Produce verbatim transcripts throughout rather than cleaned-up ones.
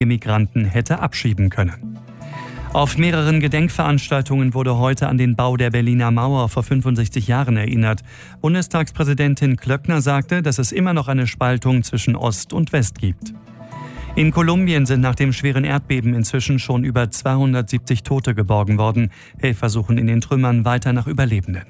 Migranten hätte abschieben können. Auf mehreren Gedenkveranstaltungen wurde heute an den Bau der Berliner Mauer vor fünfundsechzig Jahren erinnert. Bundestagspräsidentin Klöckner sagte, dass es immer noch eine Spaltung zwischen Ost und West gibt. In Kolumbien sind nach dem schweren Erdbeben inzwischen schon über zweihundertsiebzig Tote geborgen worden. Helfer suchen in den Trümmern weiter nach Überlebenden.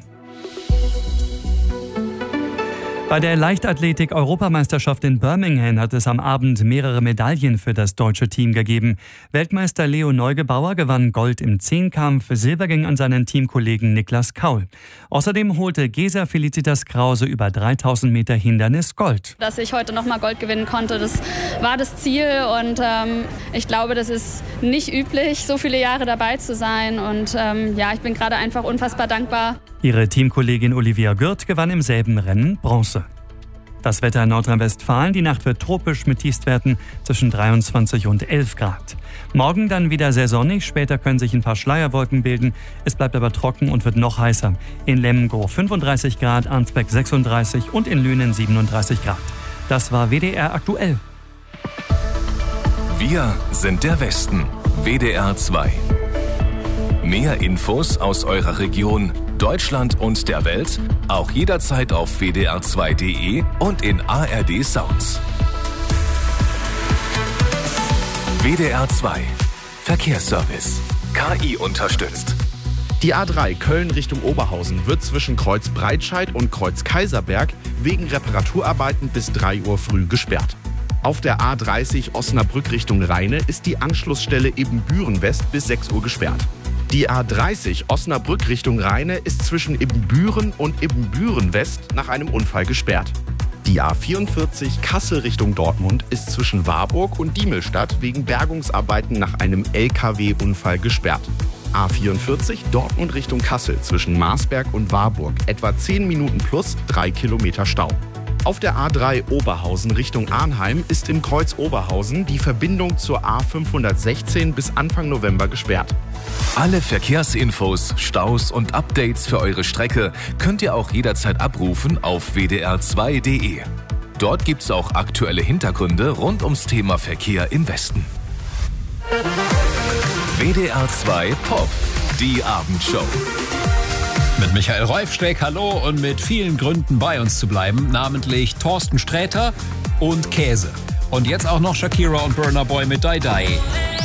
Bei der Leichtathletik-Europameisterschaft in Birmingham hat es am Abend mehrere Medaillen für das deutsche Team gegeben. Weltmeister Leo Neugebauer gewann Gold im Zehnkampf, Silber ging an seinen Teamkollegen Niklas Kaul. Außerdem holte Gesa Felicitas Krause über dreitausend Meter Hindernis Gold. Dass ich heute nochmal Gold gewinnen konnte, das war das Ziel und ähm, ich glaube, das ist nicht üblich, so viele Jahre dabei zu sein und ähm, ja, ich bin gerade einfach unfassbar dankbar. Ihre Teamkollegin Olivia Gürt gewann im selben Rennen Bronze. Das Wetter in Nordrhein-Westfalen, die Nacht wird tropisch mit Tiefstwerten zwischen dreiundzwanzig und elf Grad. Morgen dann wieder sehr sonnig, später können sich ein paar Schleierwolken bilden. Es bleibt aber trocken und wird noch heißer. In Lemgo fünfunddreißig Grad, Arnsberg sechsunddreißig und in Lünen siebenunddreißig Grad. Das war W D R aktuell. Wir sind der Westen, W D R zwei. Mehr Infos aus eurer Region, Deutschland und der Welt, auch jederzeit auf w d r zwei punkt d e und in A R D Sounds. W D R zwei Verkehrsservice. K I unterstützt. Die A drei Köln Richtung Oberhausen wird zwischen Kreuz Breitscheid und Kreuz Kaiserberg wegen Reparaturarbeiten bis drei Uhr früh gesperrt. Auf der A dreißig Osnabrück Richtung Rheine ist die Anschlussstelle Ibbenbüren West bis sechs Uhr gesperrt. Die A dreißig Osnabrück Richtung Rheine ist zwischen Ibbenbüren und Ibbenbüren West nach einem Unfall gesperrt. Die A vierundvierzig Kassel Richtung Dortmund ist zwischen Warburg und Diemelstadt wegen Bergungsarbeiten nach einem L K W-Unfall gesperrt. A vierundvierzig Dortmund Richtung Kassel zwischen Marsberg und Warburg etwa zehn Minuten plus drei Kilometer Stau. Auf der A drei Oberhausen Richtung Arnheim ist im Kreuz Oberhausen die Verbindung zur A fünfhundertsechzehn bis Anfang November gesperrt. Alle Verkehrsinfos, Staus und Updates für eure Strecke könnt ihr auch jederzeit abrufen auf w d r zwei punkt d e. Dort gibt's auch aktuelle Hintergründe rund ums Thema Verkehr im Westen. W D R zwei Pop, die Abendshow. Mit Michael Reufsteck, hallo, und mit vielen Gründen bei uns zu bleiben, namentlich Thorsten Sträter und Käse. Und jetzt auch noch Shakira und Burna Boy mit Die Die.